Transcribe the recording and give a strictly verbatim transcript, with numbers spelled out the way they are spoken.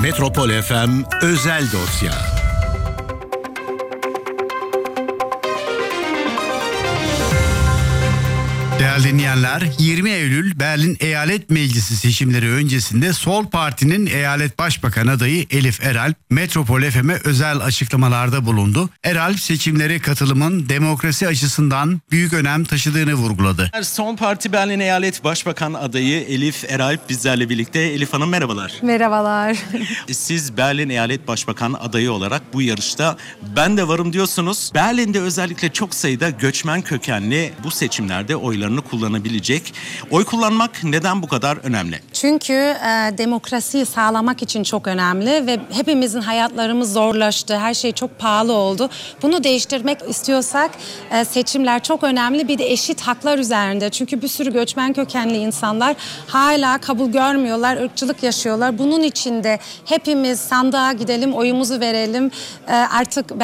Metropol F M Özel Dosya. Değerli dinleyenler, yirmi Eylül Berlin Eyalet Meclisi seçimleri öncesinde Sol Parti'nin eyalet başbakan adayı Elif Eralp, Metropol F M'e özel açıklamalarda bulundu. Eralp seçimlere katılımın demokrasi açısından büyük önem taşıdığını vurguladı. Sol Parti Berlin Eyalet Başbakan adayı Elif Eralp bizlerle birlikte. Elif Hanım merhabalar. Merhabalar. Siz Berlin Eyalet Başbakan adayı olarak bu yarışta ben de varım diyorsunuz. Berlin'de özellikle çok sayıda göçmen kökenli bu seçimlerde oylarını kullanabilecek. Oy kullanmak neden bu kadar önemli? Çünkü e, demokrasiyi sağlamak için çok önemli ve hepimizin hayatlarımız zorlaştı. Her şey çok pahalı oldu. Bunu değiştirmek istiyorsak e, seçimler çok önemli. Bir de eşit haklar üzerinde. Çünkü bir sürü göçmen kökenli insanlar hala kabul görmüyorlar, ırkçılık yaşıyorlar. Bunun için de hepimiz sandığa gidelim, oyumuzu verelim. E, artık